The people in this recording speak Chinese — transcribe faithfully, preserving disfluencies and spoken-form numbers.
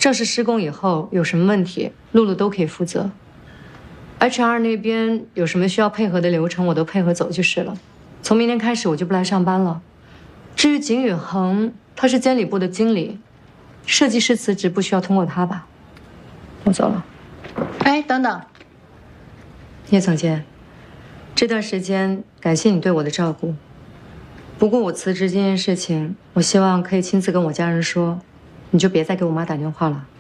正式施工以后有什么问题，露露都可以负责。H R 那边有什么需要配合的流程，我都配合走就是了。从明天开始我就不来上班了。至于景宇恒，他是监理部的经理，设计师辞职不需要通过他吧？我走了。 哎，等等， 叶总监，这段时间感谢你对我的照顾。不过我辞职这件事情，我希望可以亲自跟我家人说，你就别再给我妈打电话了。